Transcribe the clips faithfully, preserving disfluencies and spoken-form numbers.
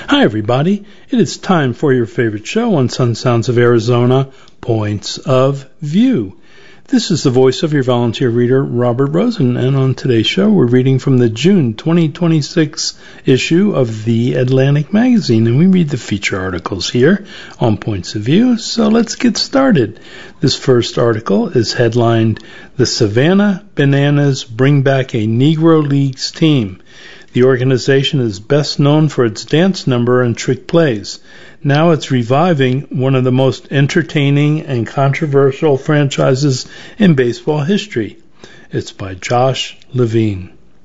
Hi, everybody. It is time for your favorite show on Sun Sounds of Arizona, Points of View. This is the voice of your volunteer reader, Robert Rosen, and on today's show, we're reading from the June twenty twenty-six issue of The Atlantic Magazine, and we read the feature articles here on Points of View, so let's get started. This first article is headlined, "The Savannah Bananas Bring Back a Negro Leagues Team." The organization is best known for its dance number and trick plays. Now it's reviving one of the most entertaining and controversial franchises in baseball history. It's by Josh Levine.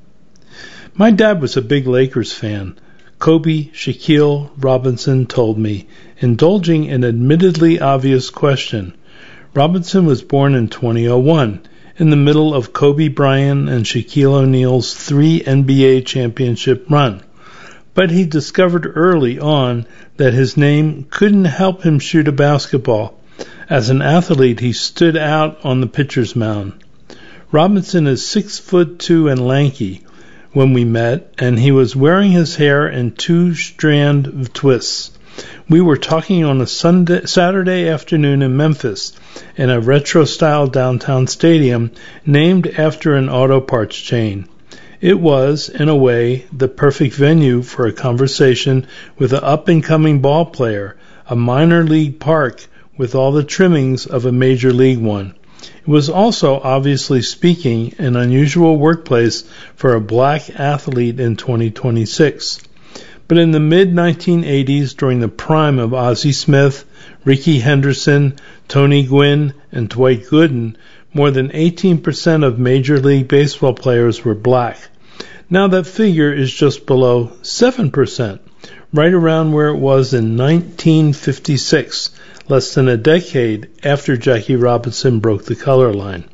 My dad was a big Lakers fan. Kobe Shaquille Robinson told me, indulging an admittedly obvious question. Robinson was born in two thousand one. In the middle of Kobe Bryant and Shaquille O'Neal's three N B A championship run. But he discovered early on that his name couldn't help him shoot a basketball. As an athlete, he stood out on the pitcher's mound. Robinson is six foot two and lanky when we met, and he was wearing his hair in two-strand twists. We were talking on a Sunday, Saturday afternoon in Memphis in a retro-style downtown stadium named after an auto parts chain. It was, in a way, the perfect venue for a conversation with an up-and-coming ball player, a minor league park with all the trimmings of a major league one. It was also, obviously speaking, an unusual workplace for a black athlete in twenty twenty-six. But in the mid nineteen eighties, during the prime of Ozzie Smith, Rickey Henderson, Tony Gwynn, and Dwight Gooden, more than eighteen percent of Major League Baseball players were black. Now that figure is just below seven percent, right around where it was in nineteen fifty-six, less than a decade after Jackie Robinson broke the color line.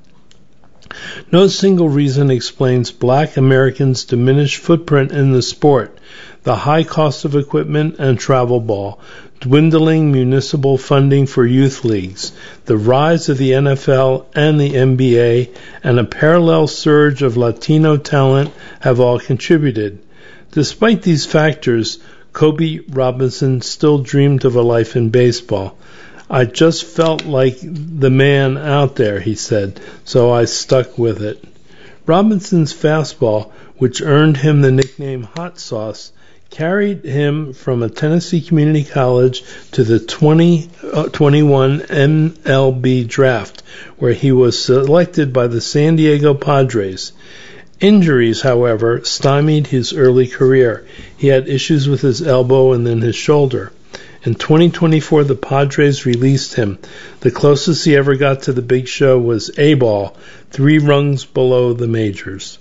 No single reason explains black Americans' diminished footprint in the sport. The high cost of equipment and travel ball, dwindling municipal funding for youth leagues, the rise of the N F L and the N B A, and a parallel surge of Latino talent have all contributed. Despite these factors, Kobe Robinson still dreamed of a life in baseball. I just felt like the man out there, he said, so I stuck with it. Robinson's fastball, which earned him the nickname Hot Sauce, carried him from a Tennessee community college to the twenty twenty-one M L B draft, where he was selected by the San Diego Padres. Injuries, however, stymied his early career. He had issues with his elbow and then his shoulder. In twenty twenty-four, the Padres released him. The closest he ever got to the big show was A-ball, three rungs below the majors.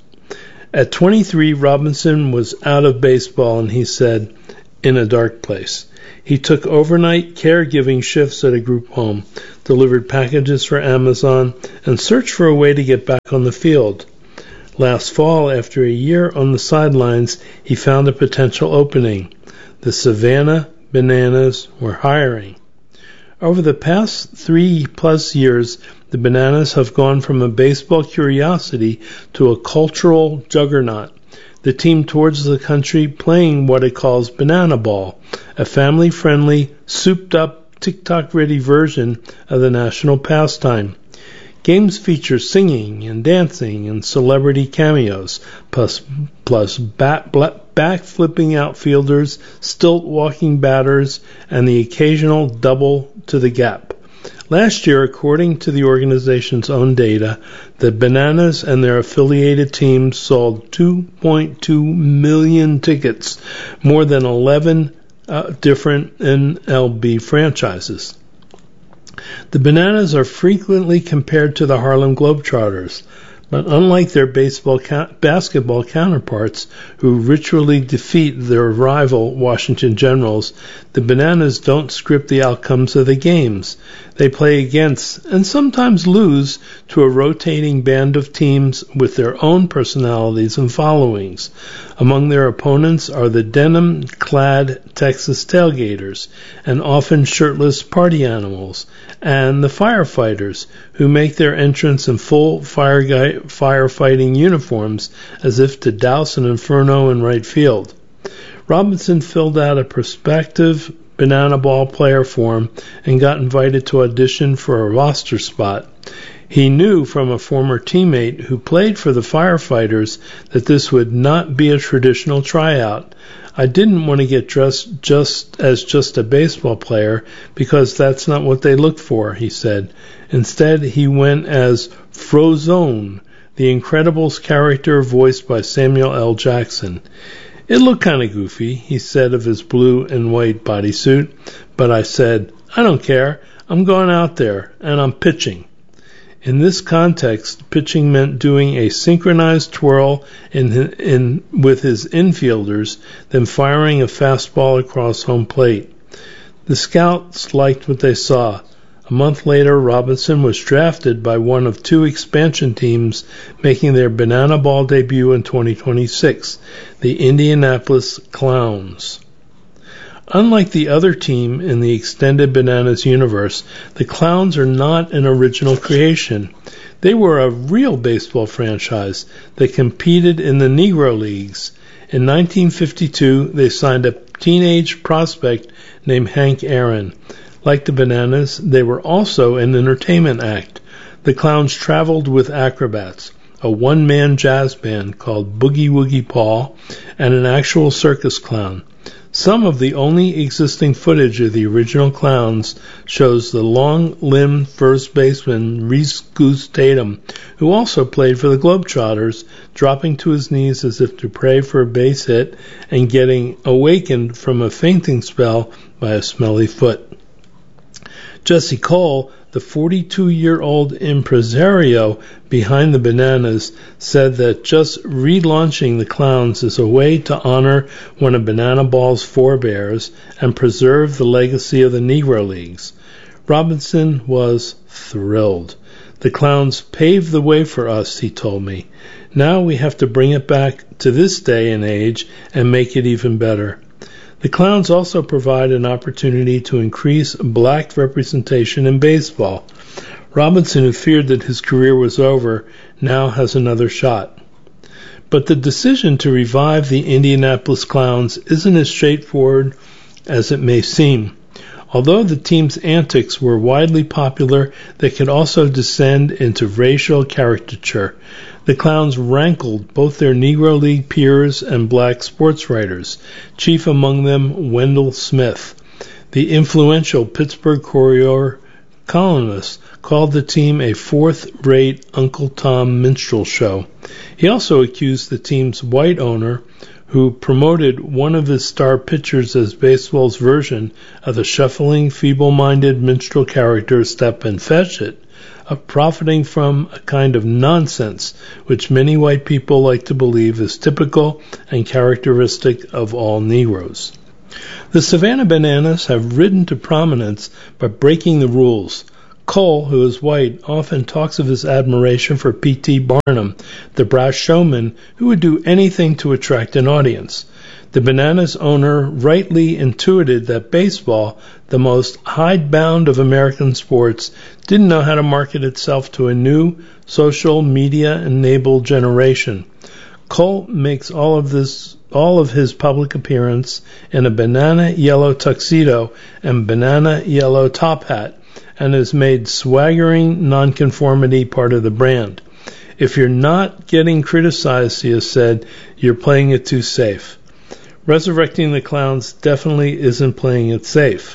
At twenty-three, Robinson was out of baseball, and he said, in a dark place. He took overnight caregiving shifts at a group home, delivered packages for Amazon, and searched for a way to get back on the field. Last fall, after a year on the sidelines, he found a potential opening. The Savannah Bananas were hiring. Over the past three-plus years, the Bananas have gone from a baseball curiosity to a cultural juggernaut. The team tours the country playing what it calls Banana Ball, a family-friendly, souped-up, TikTok-ready version of the national pastime. Games feature singing and dancing and celebrity cameos, plus, plus bat, back-flipping outfielders, stilt-walking batters, and the occasional double to the gap. Last year, according to the organization's own data, the Bananas and their affiliated teams sold two point two million tickets, more than eleven uh, different N L B franchises. The Bananas are frequently compared to the Harlem Globetrotters, but unlike their baseball ca- basketball counterparts who ritually defeat their rival Washington Generals, the Bananas don't script the outcomes of the games. They play against, and sometimes lose, to a rotating band of teams with their own personalities and followings. Among their opponents are the denim-clad Texas tailgaters, and often shirtless party animals, and the firefighters, who make their entrance in full fire guy- firefighting uniforms as if to douse an inferno in right field. Robinson filled out a prospective banana ball player form and got invited to audition for a roster spot. He knew from a former teammate who played for the Firefighters that this would not be a traditional tryout. I didn't want to get dressed just as just a baseball player because that's not what they looked for, he said. Instead, he went as Frozone, the Incredibles character voiced by Samuel L. Jackson. It looked kind of goofy, he said of his blue and white bodysuit, but I said, I don't care. I'm going out there, and I'm pitching. In this context, pitching meant doing a synchronized twirl in, in, with his infielders, then firing a fastball across home plate. The scouts liked what they saw. A month later, Robinson was drafted by one of two expansion teams making their banana ball debut in twenty twenty-six, the Indianapolis Clowns. Unlike the other team in the extended Bananas universe, the Clowns are not an original creation. They were a real baseball franchise that competed in the Negro Leagues. In nineteen fifty-two, they signed a teenage prospect named Hank Aaron. Like the Bananas, they were also an entertainment act. The Clowns traveled with acrobats, a one-man jazz band called Boogie Woogie Paul, and an actual circus clown. Some of the only existing footage of the original Clowns shows the long-limbed first baseman Reese Goose Tatum, who also played for the Globetrotters, dropping to his knees as if to pray for a base hit and getting awakened from a fainting spell by a smelly foot. Jesse Cole, the forty-two-year-old impresario behind the Bananas, said that just relaunching the Clowns is a way to honor one of Banana Ball's forebears and preserve the legacy of the Negro Leagues. Robinson was thrilled. The Clowns paved the way for us, he told me. Now we have to bring it back to this day and age and make it even better. The Clowns also provide an opportunity to increase black representation in baseball. Robinson, who feared that his career was over, now has another shot. But the decision to revive the Indianapolis Clowns isn't as straightforward as it may seem. Although the team's antics were widely popular, they could also descend into racial caricature. The Clowns rankled both their Negro League peers and black sports writers, chief among them Wendell Smith. The influential Pittsburgh Courier columnist called the team a fourth-rate Uncle Tom minstrel show. He also accused the team's white owner, who promoted one of his star pitchers as baseball's version of the shuffling, feeble-minded minstrel character Step and Fetch It, of profiting from a kind of nonsense which many white people like to believe is typical and characteristic of all Negroes. The Savannah Bananas have risen to prominence by breaking the rules. Cole, who is white, often talks of his admiration for P T Barnum, the brash showman who would do anything to attract an audience. The Bananas owner rightly intuited that baseball, the most hidebound of American sports, didn't know how to market itself to a new, social media-enabled generation. Cole makes all of this, all of his public appearance in a banana yellow tuxedo and banana yellow top hat, and has made swaggering nonconformity part of the brand. If you're not getting criticized, he has said, you're playing it too safe. Resurrecting the Clowns definitely isn't playing it safe.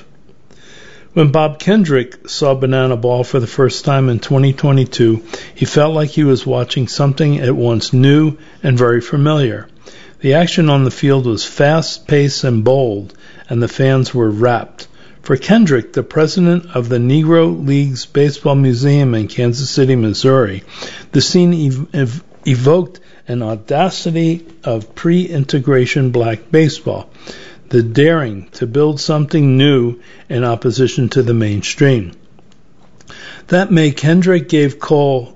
When Bob Kendrick saw Banana Ball for the first time in twenty twenty-two, he felt like he was watching something at once new and very familiar. The action on the field was fast-paced and bold, and the fans were rapt. For Kendrick, the president of the Negro Leagues Baseball Museum in Kansas City, Missouri, the scene ev- ev- evoked an audacity of pre-integration black baseball, the daring to build something new in opposition to the mainstream. That May, Kendrick gave Cole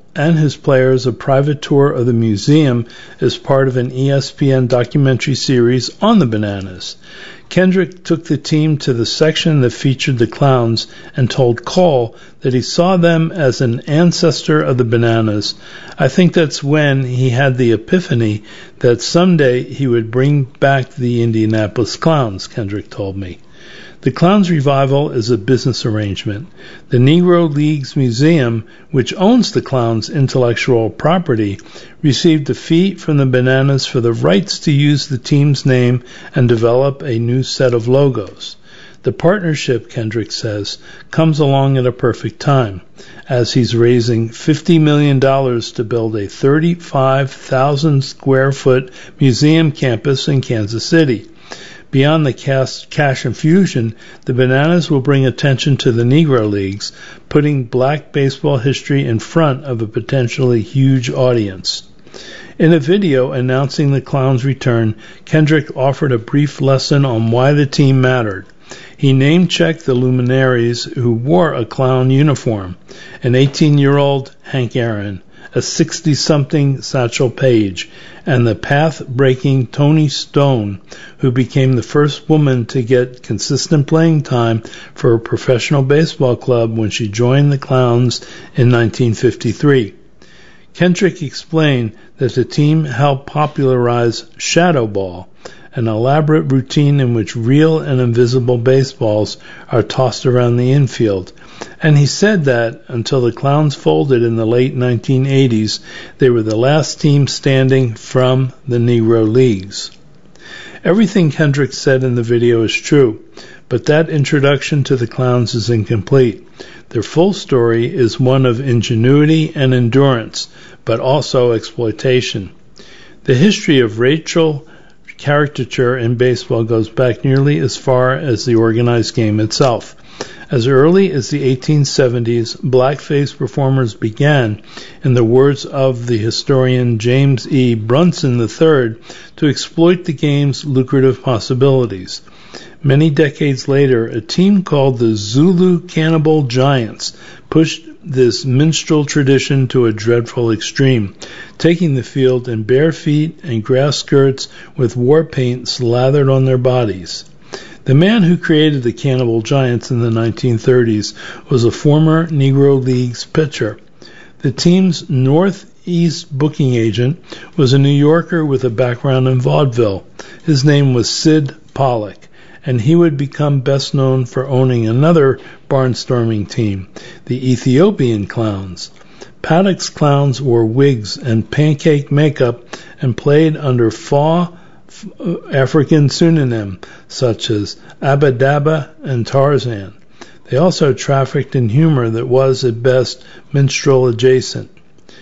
and his players a private tour of the museum as part of an E S P N documentary series on the Bananas. Kendrick took the team to the section that featured the Clowns and told Cole that he saw them as an ancestor of the Bananas. I think that's when he had the epiphany that someday he would bring back the Indianapolis Clowns, Kendrick told me. The Clowns revival is a business arrangement. The Negro Leagues Museum, which owns the Clowns' intellectual property, received a fee from the Bananas for the rights to use the team's name and develop a new set of logos. The partnership, Kendrick says, comes along at a perfect time, as he's raising fifty million dollars to build a thirty-five thousand square foot museum campus in Kansas City. Beyond the cash, cash infusion, the Bananas will bring attention to the Negro Leagues, putting black baseball history in front of a potentially huge audience. In a video announcing the Clowns' return, Kendrick offered a brief lesson on why the team mattered. He name-checked the luminaries who wore a clown uniform, an eighteen-year-old Hank Aaron, a sixty-something Satchel Paige, and the path-breaking Toni Stone, who became the first woman to get consistent playing time for a professional baseball club when she joined the Clowns in nineteen fifty-three. Kendrick explained that the team helped popularize shadow ball, an elaborate routine in which real and invisible baseballs are tossed around the infield. And he said that, until the Clowns folded in the late nineteen eighties, they were the last team standing from the Negro Leagues. Everything Kendrick said in the video is true, but that introduction to the Clowns is incomplete. Their full story is one of ingenuity and endurance, but also exploitation. The history of racial caricature in baseball goes back nearly as far as the organized game itself. As early as the eighteen seventies, blackface performers began, in the words of the historian James E. Brunson the third, to exploit the game's lucrative possibilities. Many decades later, a team called the Zulu Cannibal Giants pushed this minstrel tradition to a dreadful extreme, taking the field in bare feet and grass skirts with war paint slathered on their bodies. The man who created the Cannibal Giants in the nineteen thirties was a former Negro Leagues pitcher. The team's Northeast booking agent was a New Yorker with a background in vaudeville. His name was Sid Pollock, and he would become best known for owning another barnstorming team, the Ethiopian Clowns. Paddock's Clowns wore wigs and pancake makeup and played under Fa African pseudonym such as Abba Dabba and Tarzan. They also trafficked in humor that was, at best, minstrel adjacent.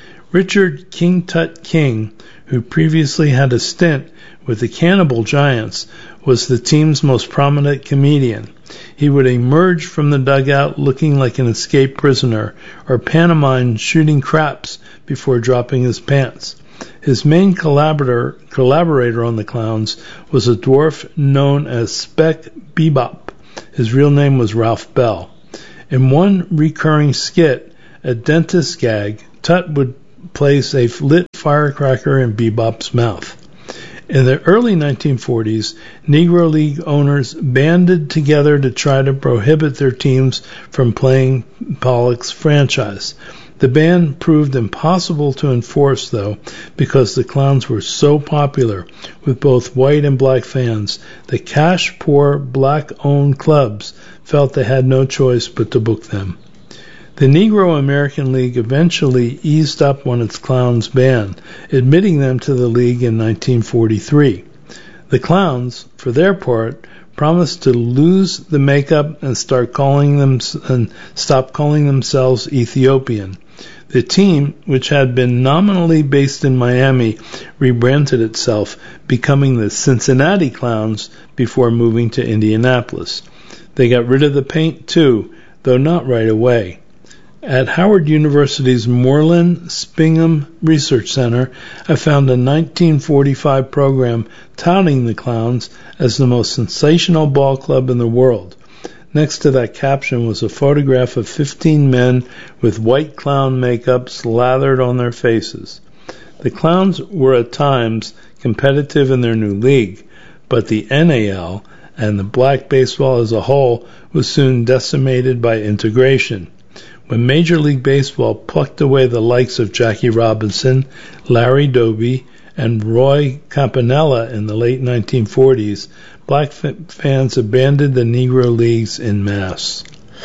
Richard King Tut King, who previously had a stint with the Cannibal Giants, was the team's most prominent comedian. He would emerge from the dugout looking like an escaped prisoner, or pantomime shooting craps before dropping his pants. His main collaborator, collaborator on the Clowns was a dwarf known as Spec Bebop. His real name was Ralph Bell. In one recurring skit, a dentist gag, Tut would place a lit firecracker in Bebop's mouth. In the early nineteen forties, Negro League owners banded together to try to prohibit their teams from playing Pollock's franchise. The ban proved impossible to enforce, though, because the Clowns were so popular with both white and black fans that cash-poor black-owned clubs felt they had no choice but to book them. The Negro American League eventually eased up on its Clowns ban, admitting them to the league in nineteen forty-three. The Clowns, for their part, promised to lose the makeup and start calling them and stop calling themselves Ethiopian. The team, which had been nominally based in Miami, rebranded itself, becoming the Cincinnati Clowns before moving to Indianapolis. They got rid of the paint too, though not right away. At Howard University's Moreland Spingham Research Center, I found a nineteen forty-five program touting the Clowns as the most sensational ball club in the world. Next to that caption was a photograph of fifteen men with white clown makeup slathered on their faces. The Clowns were at times competitive in their new league, but the N A L and the black baseball as a whole was soon decimated by integration. When Major League Baseball plucked away the likes of Jackie Robinson, Larry Doby, and Roy Campanella in the late nineteen forties, black f- fans abandoned the Negro Leagues en masse.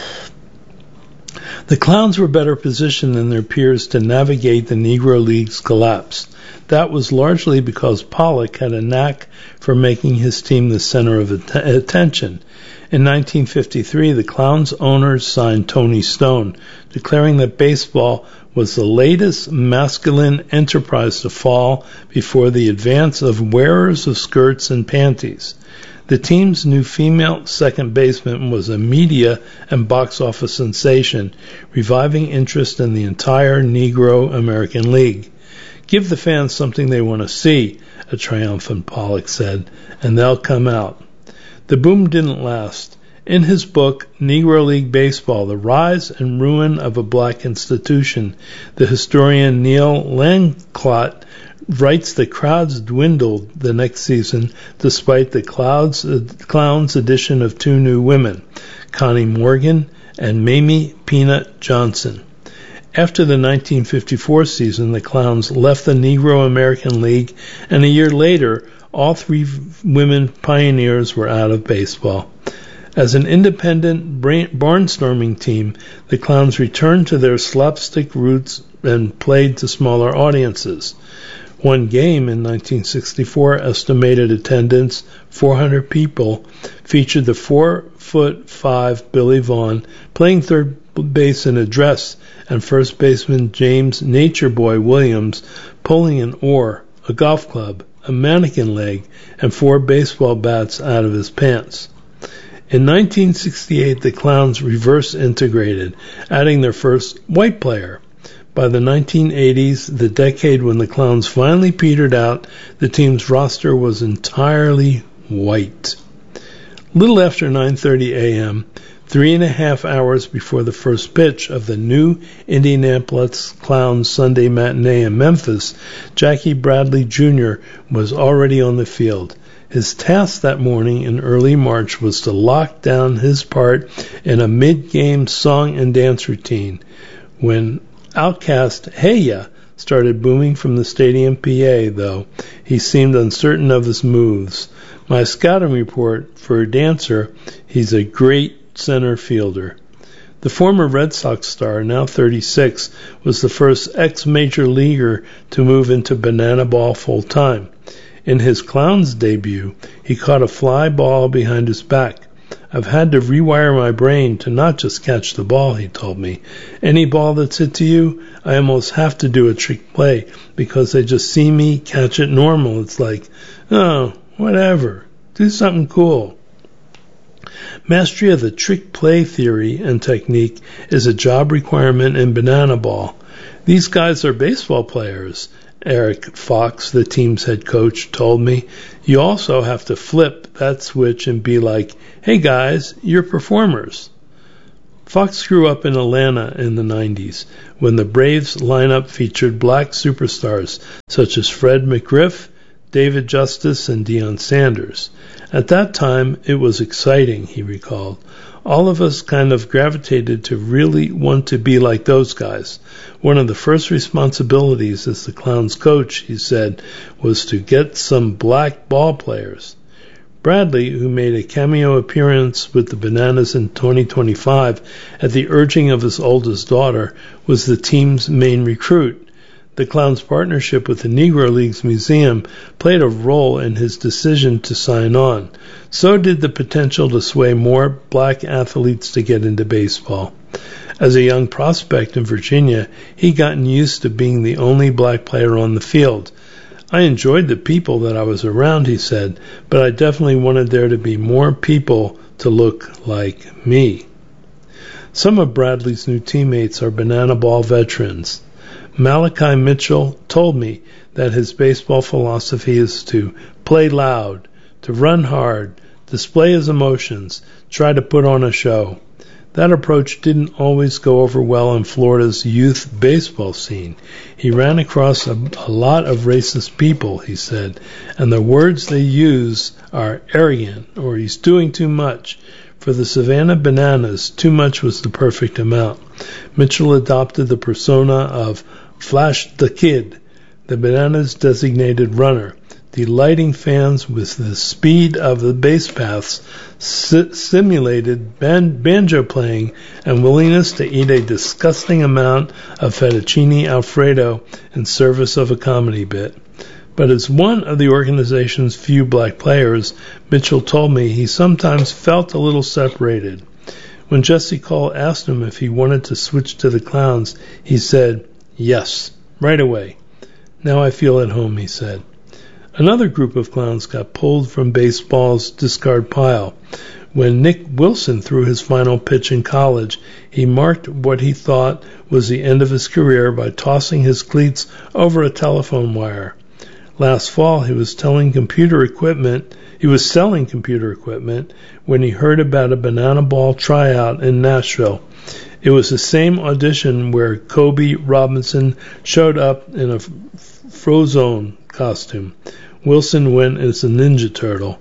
The Clowns were better positioned than their peers to navigate the Negro League's collapse. That was largely because Pollock had a knack for making his team the center of att- attention. In nineteen fifty-three, the Clowns owners signed Tony Stone, declaring that baseball was the latest masculine enterprise to fall before the advance of wearers of skirts and panties. The team's new female second baseman was a media and box office sensation, reviving interest in the entire Negro American League. Give the fans something they want to see, a triumphant Pollock said, and they'll come out. The boom didn't last. In his book, Negro League Baseball, The Rise and Ruin of a Black Institution, the historian Neil Langclot writes the crowds dwindled the next season despite the clouds, uh, Clowns' addition of two new women, Connie Morgan and Mamie Peanut Johnson. After the nineteen fifty-four season, the Clowns left the Negro American League, and a year later, all three women pioneers were out of baseball. As an independent barnstorming team, the Clowns returned to their slapstick roots and played to smaller audiences. One game in nineteen sixty-four, estimated attendance four hundred people, featured the four foot five Billy Vaughn playing third base in a dress and first baseman James Nature Boy Williams pulling an oar, a golf club, a mannequin leg, and four baseball bats out of his pants. In nineteen sixty-eight, the Clowns reverse integrated, adding their first white player. By the nineteen eighties, the decade when the Clowns finally petered out, the team's roster was entirely white. Little after nine thirty a.m., three and a half hours before the first pitch of the new Indianapolis Clowns Sunday matinee in Memphis, Jackie Bradley Junior was already on the field. His task that morning in early March was to lock down his part in a mid-game song and dance routine. When Outcast Hey Ya started booming from the stadium P A, though, he seemed uncertain of his moves. My scouting report, for a dancer, he's a great center fielder. The former Red Sox star, now thirty-six, was the first ex-major leaguer to move into banana ball full-time. In his Clowns debut, he caught a fly ball behind his back. I've had to rewire my brain to not just catch the ball, he told me. Any ball that's hit to you, I almost have to do a trick play because they just see me catch it normal. It's like, oh, whatever, do something cool. Mastery of the trick play theory and technique is a job requirement in banana ball. These guys are baseball players, Eric Fox, the team's head coach, told me. You also have to flip that switch and be like, hey guys, you're performers. Fox grew up in Atlanta in the nineties, when the Braves lineup featured black superstars such as Fred McGriff, David Justice, and Deion Sanders. At that time, it was exciting, he recalled. All of us kind of gravitated to really want to be like those guys. One of the first responsibilities as the Clowns coach, he said, was to get some black ball players. Bradley, who made a cameo appearance with the Bananas in twenty twenty-five at the urging of his oldest daughter, was the team's main recruit. The Clowns' partnership with the Negro Leagues Museum played a role in his decision to sign on. So did the potential to sway more black athletes to get into baseball. As a young prospect in Virginia, he'd gotten used to being the only black player on the field. I enjoyed the people that I was around, he said, but I definitely wanted there to be more people to look like me. Some of Bradley's new teammates are banana ball veterans. Malachi Mitchell told me that his baseball philosophy is to play loud, to run hard, display his emotions, try to put on a show. That approach didn't always go over well in Florida's youth baseball scene. He ran across a, a lot of racist people, he said, and the words they use are arrogant or he's doing too much. For the Savannah Bananas, too much was the perfect amount. Mitchell adopted the persona of Flash the Kid, the Bananas' designated runner, delighting fans with the speed of the base paths, si- simulated ban- banjo playing, and willingness to eat a disgusting amount of fettuccine alfredo in service of a comedy bit. But as one of the organization's few black players, Mitchell told me he sometimes felt a little separated. When Jesse Cole asked him if he wanted to switch to the Clowns, he said, yes, right away. Now I feel at home, he said. Another group of clowns got pulled from baseball's discard pile. When Nick Wilson threw his final pitch in college, he marked what he thought was the end of his career by tossing his cleats over a telephone wire. Last fall, he was telling computer equipment, he was selling computer equipment when he heard about a banana ball tryout in Nashville. It was the same audition where Kobe Robinson showed up in a Frozone costume. Wilson went as a Ninja Turtle.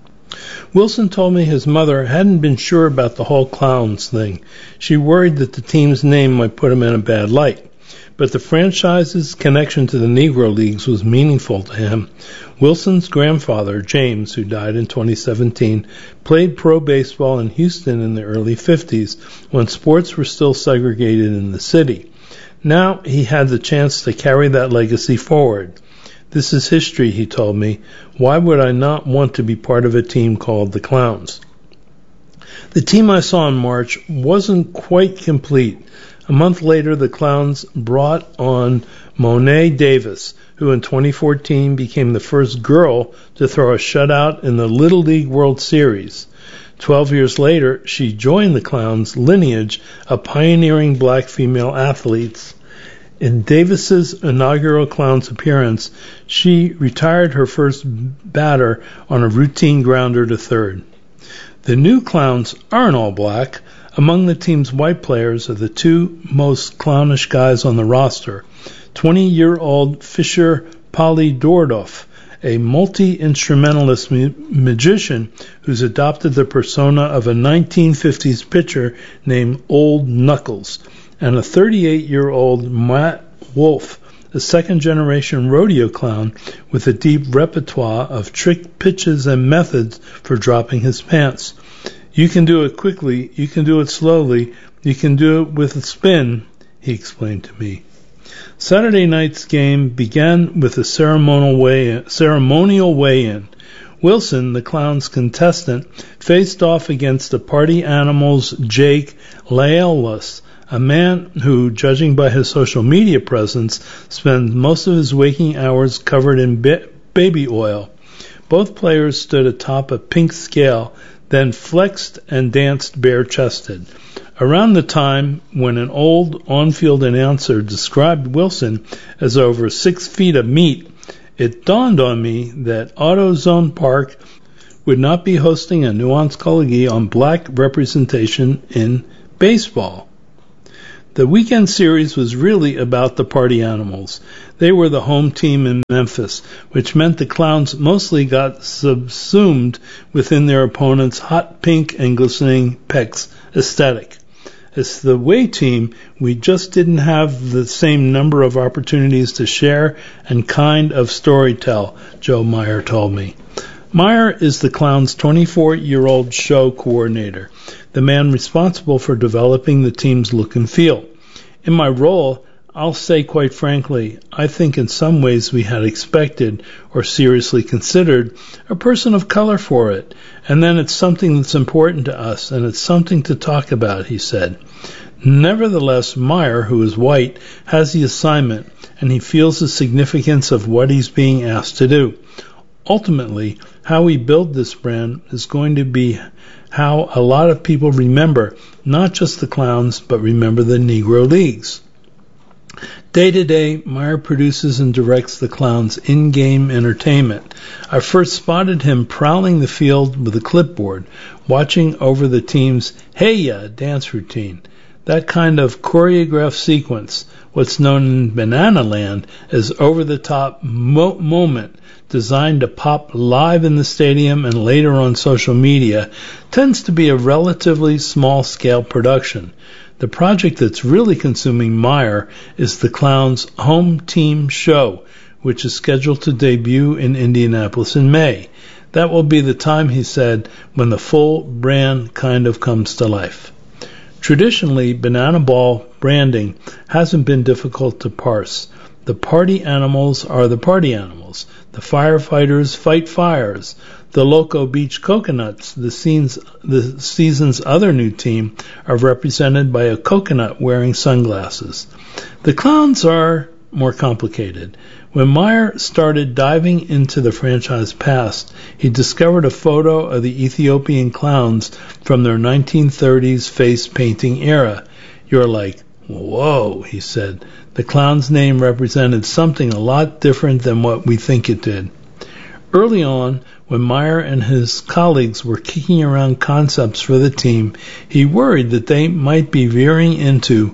Wilson told me his mother hadn't been sure about the whole Clowns thing. She worried that the team's name might put him in a bad light. But the franchise's connection to the Negro Leagues was meaningful to him. Wilson's grandfather, James, who died in twenty seventeen, played pro baseball in Houston in the early fifties when sports were still segregated in the city. Now he had the chance to carry that legacy forward. This is history, he told me. Why would I not want to be part of a team called the Clowns? The team I saw in March wasn't quite complete. A month later, the Clowns brought on Monet Davis, who in twenty fourteen became the first girl to throw a shutout in the Little League World Series. Twelve years later, she joined the Clowns' lineage of pioneering black female athletes. In Davis's inaugural Clowns appearance, she retired her first batter on a routine grounder to third. The new Clowns aren't all black. Among the team's white players are the two most clownish guys on the roster. twenty-year-old Fisher Polydordoff, a multi-instrumentalist mu- magician who's adopted the persona of a nineteen fifties pitcher named Old Knuckles, and a thirty-eight-year-old Matt Wolf, a second-generation rodeo clown with a deep repertoire of trick pitches and methods for dropping his pants. You can do it quickly, you can do it slowly, you can do it with a spin, he explained to me. Saturday night's game began with a ceremonial weigh-in. Ceremonial weigh-in. Wilson, the Clowns' contestant, faced off against the Party Animals' Jake Laelis, a man who, judging by his social media presence, spends most of his waking hours covered in ba- baby oil. Both players stood atop a pink scale, then flexed and danced bare-chested. Around the time when an old on-field announcer described Wilson as over six feet of meat, it dawned on me that AutoZone Park would not be hosting a nuanced colloquy on black representation in baseball. The weekend series was really about the Party Animals. They were the home team in Memphis, which meant the Clowns mostly got subsumed within their opponent's hot pink and glistening pecs aesthetic. As the away team, we just didn't have the same number of opportunities to share and kind of storytell, Joe Meyer told me. Meyer is the Clowns' twenty-four-year-old show coordinator, the man responsible for developing the team's look and feel. In my role, I'll say quite frankly, I think in some ways we had expected or seriously considered a person of color for it, and then it's something that's important to us, and it's something to talk about, he said. Nevertheless, Meyer, who is white, has the assignment, and he feels the significance of what he's being asked to do. Ultimately, how we build this brand is going to be how a lot of people remember not just the Clowns, but remember the Negro Leagues. Day to day, Meyer produces and directs the Clowns' in-game entertainment. I first spotted him prowling the field with a clipboard, watching over the team's Hey Ya dance routine. That kind of choreographed sequence, what's known in Banana Land as over-the-top mo- moment, designed to pop live in the stadium and later on social media, tends to be a relatively small-scale production. The project that's really consuming Meyer is the Clowns' home team show, which is scheduled to debut in Indianapolis in May. That will be the time, he said, when the full brand kind of comes to life. Traditionally, Banana Ball branding hasn't been difficult to parse. The party animals are the party animals. The firefighters fight fires. The Loco Beach Coconuts, the, scene's, the season's other new team, are represented by a coconut wearing sunglasses. The Clowns are more complicated. When Meyer started diving into the franchise past, he discovered a photo of the Ethiopian Clowns from their nineteen thirties face painting era. You're like, whoa, he said. The Clowns' name represented something a lot different than what we think it did. Early on, when Meyer and his colleagues were kicking around concepts for the team, he worried that they might be veering into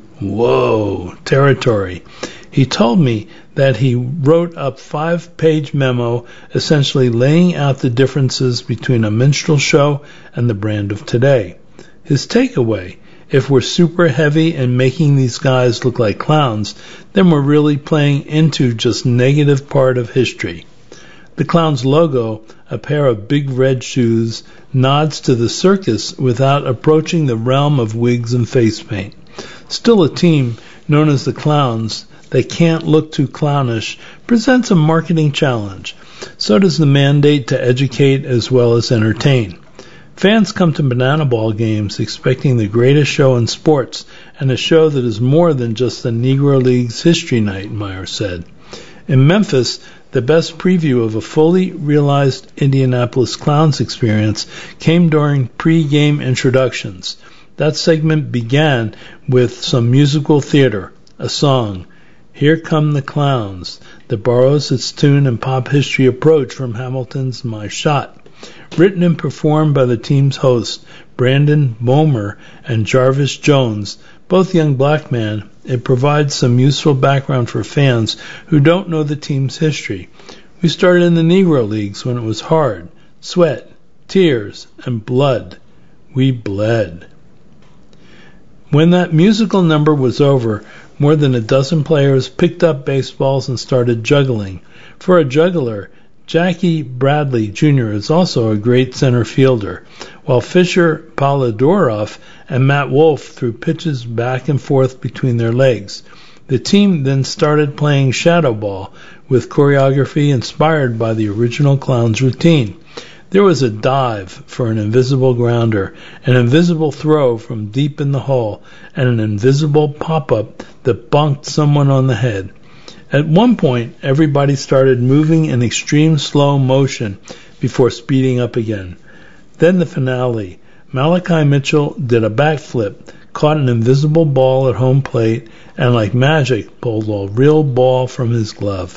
whoa territory. He told me that he wrote a five-page memo essentially laying out the differences between a minstrel show and the brand of today. His takeaway: if we're super heavy and making these guys look like clowns, then we're really playing into just negative part of history. The Clowns logo, a pair of big red shoes, nods to the circus without approaching the realm of wigs and face paint. Still, a team known as the Clowns that can't look too clownish presents a marketing challenge. So does the mandate to educate as well as entertain. Fans come to Banana Ball games expecting the greatest show in sports and a show that is more than just the Negro League's History Night, Meyer said. In Memphis, the best preview of a fully realized Indianapolis Clowns experience came during pre-game introductions. That segment began with some musical theater, a song, Here Come the Clowns, that borrows its tune and pop history approach from Hamilton's My Shot. Written and performed by the team's hosts, Brandon Bomer and Jarvis Jones, both young black men, it provides some useful background for fans who don't know the team's history. We started in the Negro Leagues when it was hard, sweat, tears, and blood. We bled. When that musical number was over, more than a dozen players picked up baseballs and started juggling. For a juggler, Jackie Bradley Junior is also a great center fielder, while Fisher Polidoroff and Matt Wolf threw pitches back and forth between their legs. The team then started playing shadow ball with choreography inspired by the original Clowns routine. There was a dive for an invisible grounder, an invisible throw from deep in the hole, and an invisible pop-up that bonked someone on the head. At one point, everybody started moving in extreme slow motion before speeding up again. Then the finale. Malachi Mitchell did a backflip, caught an invisible ball at home plate, and like magic pulled a real ball from his glove.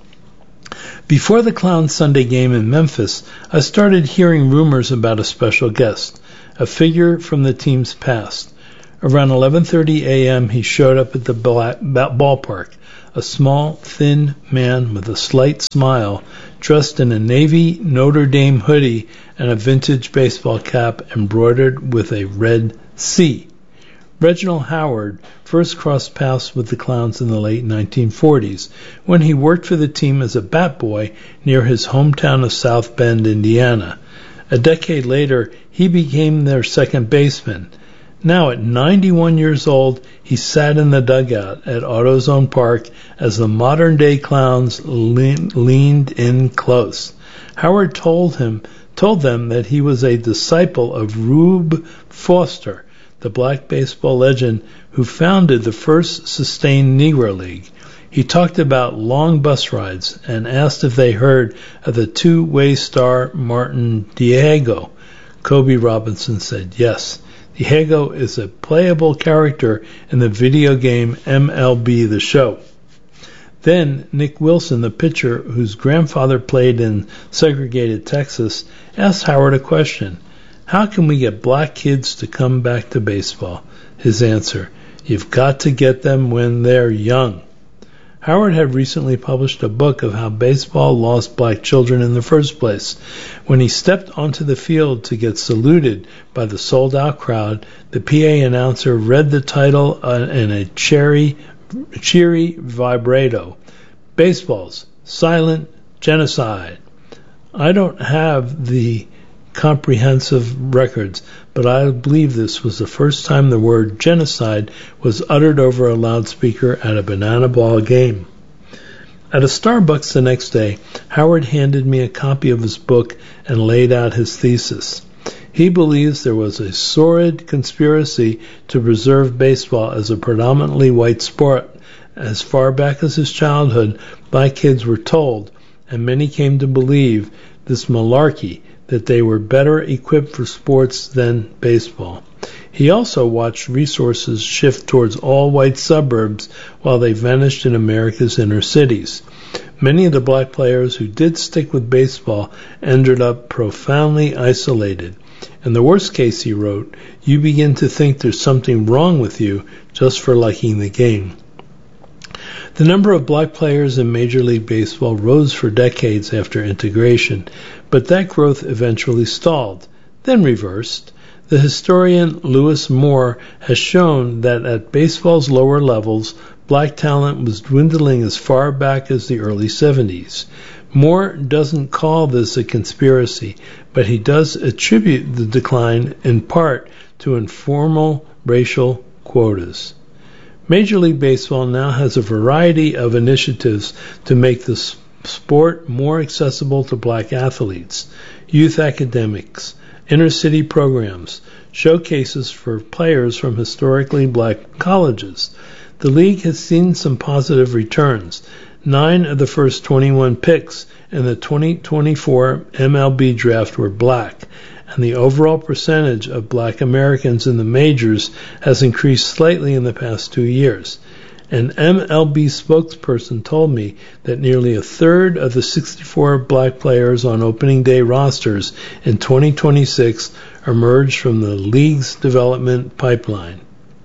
Before the Clowns Sunday game in Memphis, I started hearing rumors about a special guest, a figure from the team's past. Around eleven thirty a.m., he showed up at the ballpark, a small, thin man with a slight smile, dressed in a navy Notre Dame hoodie and a vintage baseball cap embroidered with a red C. Reginald Howard first crossed paths with the Clowns in the late nineteen forties, when he worked for the team as a bat boy near his hometown of South Bend, Indiana. A decade later, he became their second baseman. Now at ninety-one years old, he sat in the dugout at AutoZone Park as the modern-day Clowns lean, leaned in close. Howard told him, told them that he was a disciple of Rube Foster, the black baseball legend who founded the first sustained Negro League. He talked about long bus rides and asked if they heard of the two-way star Martin Diego. Kobe Robinson said yes. Diego is a playable character in the video game M L B The Show. Then Nick Wilson, the pitcher whose grandfather played in segregated Texas, asked Howard a question. How can we get black kids to come back to baseball? His answer, you've got to get them when they're young. Howard had recently published a book of how baseball lost black children in the first place. When he stepped onto the field to get saluted by the sold-out crowd, the P A announcer read the title uh, in a cheery, cheery vibrato. Baseball's silent genocide. I don't have the comprehensive records, but I believe this was the first time the word genocide was uttered over a loudspeaker at a banana ball game. At a Starbucks the next day, Howard handed me a copy of his book and laid out his thesis. He believes there was a sordid conspiracy to preserve baseball as a predominantly white sport. As far back as his childhood, black kids were told, and many came to believe, this malarkey, that they were better equipped for sports than baseball. He also watched resources shift towards all-white suburbs while they vanished in America's inner cities. Many of the black players who did stick with baseball ended up profoundly isolated. In the worst case, he wrote, you begin to think there's something wrong with you just for liking the game. The number of black players in Major League Baseball rose for decades after integration, but that growth eventually stalled, then reversed. The historian Lewis Moore has shown that at baseball's lower levels, black talent was dwindling as far back as the early seventies. Moore doesn't call this a conspiracy, but he does attribute the decline in part to informal racial quotas. Major League Baseball now has a variety of initiatives to make the sport more accessible to black athletes, youth academics, inner-city programs, showcases for players from historically black colleges. The league has seen some positive returns. Nine of the first twenty-one picks in the twenty twenty-four M L B draft were black, and the overall percentage of black Americans in the majors has increased slightly in the past two years. An M L B spokesperson told me that nearly a third of the sixty-four black players on opening day rosters in twenty twenty-six emerged from the league's development pipeline.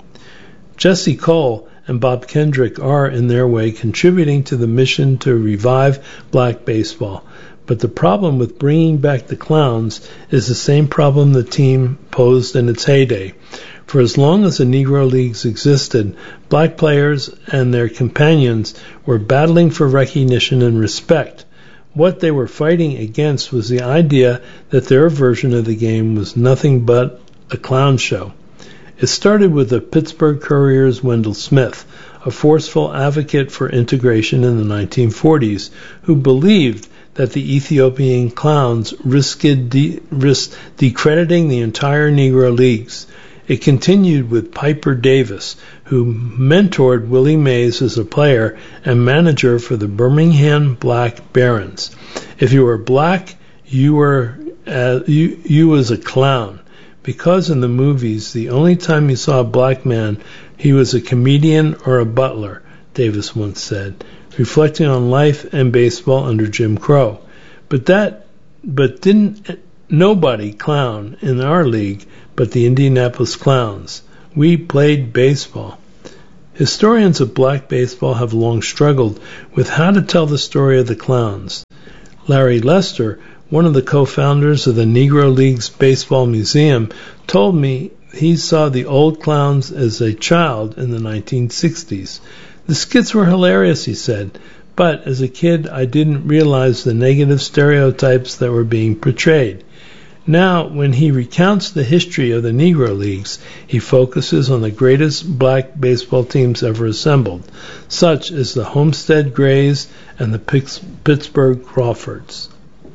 Jesse Cole and Bob Kendrick are, in their way, contributing to the mission to revive black baseball. But the problem with bringing back the clowns is the same problem the team posed in its heyday. For as long as the Negro Leagues existed, black players and their companions were battling for recognition and respect. What they were fighting against was the idea that their version of the game was nothing but a clown show. It started with the Pittsburgh Courier's Wendell Smith, a forceful advocate for integration in the nineteen forties, who believed that the Ethiopian clowns risked, de- risked decrediting the entire Negro Leagues. It continued with Piper Davis, who mentored Willie Mays as a player and manager for the Birmingham Black Barons. If you were black, you were uh, you you was a clown. Because in the movies, the only time you saw a black man, he was a comedian or a butler, Davis once said, reflecting on life and baseball under Jim Crow. But that, but didn't nobody clown in our league but the Indianapolis Clowns. We played baseball. Historians of black baseball have long struggled with how to tell the story of the clowns. Larry Lester, one of the co-founders of the Negro Leagues Baseball Museum, told me he saw the old clowns as a child in the nineteen sixties. The skits were hilarious, he said, but as a kid I didn't realize the negative stereotypes that were being portrayed. Now, when he recounts the history of the Negro Leagues, he focuses on the greatest black baseball teams ever assembled, such as the Homestead Grays and the Pittsburgh Crawfords.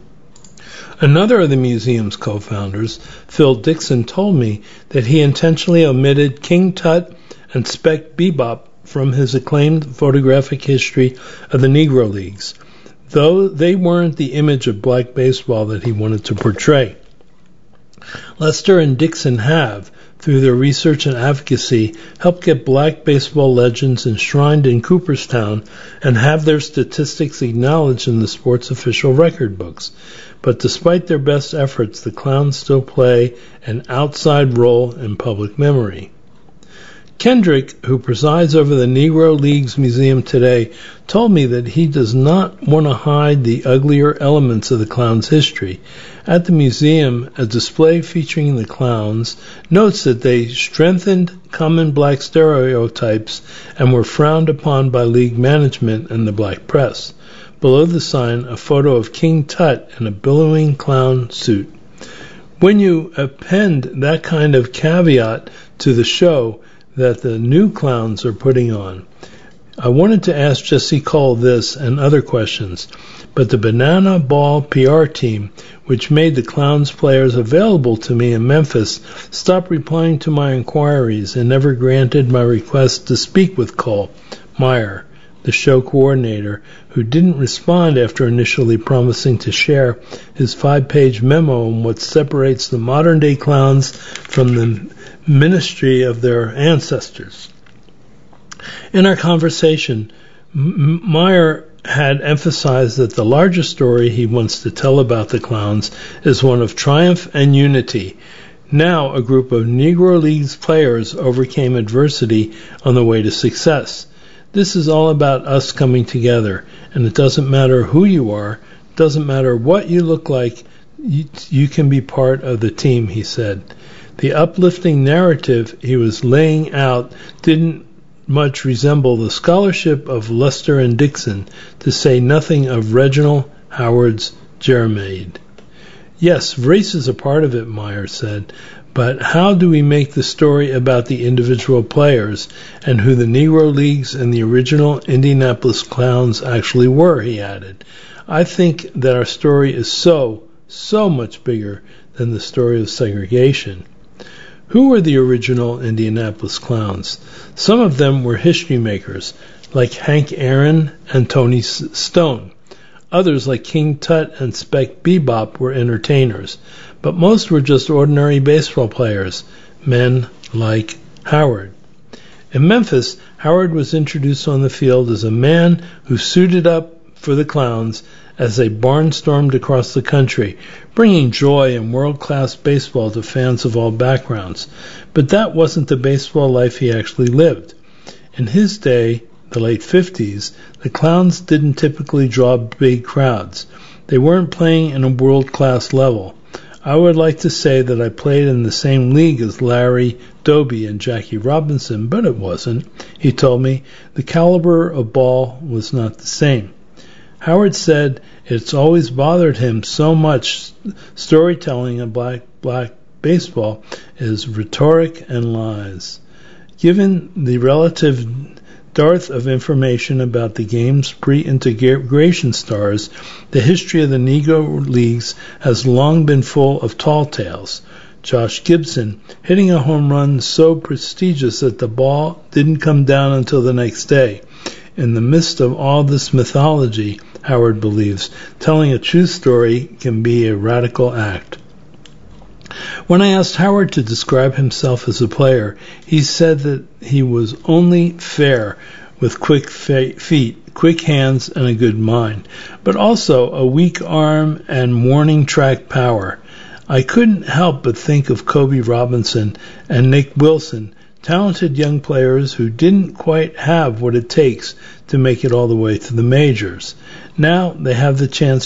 Another of the museum's co-founders, Phil Dixon, told me that he intentionally omitted King Tut and Spec Bebop from his acclaimed photographic history of the Negro Leagues, though they weren't the image of black baseball that he wanted to portray. Lester and Dixon have, through their research and advocacy, helped get black baseball legends enshrined in Cooperstown and have their statistics acknowledged in the sport's official record books. But despite their best efforts, the Clowns still play an outside role in public memory. Kendrick, who presides over the Negro Leagues Museum today, told me that he does not want to hide the uglier elements of the Clowns' history. At the museum, a display featuring the Clowns notes that they strengthened common black stereotypes and were frowned upon by league management and the black press. Below the sign, a photo of King Tut in a billowing clown suit. When you append that kind of caveat to the show that the new Clowns are putting on, I wanted to ask Jesse Cole this and other questions, but the Banana Ball P R team, which made the Clowns players available to me in Memphis, stopped replying to my inquiries and never granted my request to speak with Cole Meyer, the show coordinator, who didn't respond after initially promising to share his five-page memo on what separates the modern-day Clowns from the ministry of their ancestors. In our conversation, M- Meyer had emphasized that the larger story he wants to tell about the Clowns is one of triumph and unity. Now a group of Negro Leagues players overcame adversity on the way to success. This is all about us coming together, and it doesn't matter who you are, doesn't matter what you look like, you, you can be part of the team, he said. The uplifting narrative he was laying out didn't much resemble the scholarship of Lester and Dixon, to say nothing of Reginald Howard's Jermaid. Yes, race is a part of it, Meyer said, but how do we make the story about the individual players and who the Negro Leagues and the original Indianapolis Clowns actually were, he added. I think that our story is so, so much bigger than the story of segregation. Who were the original Indianapolis Clowns? Some of them were history makers, like Hank Aaron and Tony Stone. Others, like King Tut and Spec Bebop, were entertainers. But most were just ordinary baseball players, men like Howard. In Memphis, Howard was introduced on the field as a man who suited up for the Clowns as they barnstormed across the country, bringing joy and world-class baseball to fans of all backgrounds. But that wasn't the baseball life he actually lived. In his day, the late fifties, the Clowns didn't typically draw big crowds. They weren't playing in a world-class level. I would like to say that I played in the same league as Larry Doby and Jackie Robinson, but it wasn't. He told me the caliber of ball was not the same. Howard said it's always bothered him so much storytelling in black, black baseball is rhetoric and lies. Given the relative dearth of information about the game's pre-integration stars, the history of the Negro Leagues has long been full of tall tales. Josh Gibson hitting a home run so prestigious that the ball didn't come down until the next day. In the midst of all this mythology, Howard believes, telling a true story can be a radical act. When I asked Howard to describe himself as a player, he said that he was only fair, with quick feet, quick hands, and a good mind, but also a weak arm and morning track power. I couldn't help but think of Kobe Robinson and Nick Wilson, talented young players who didn't quite have what it takes to make it all the way to the majors. Now they have the chance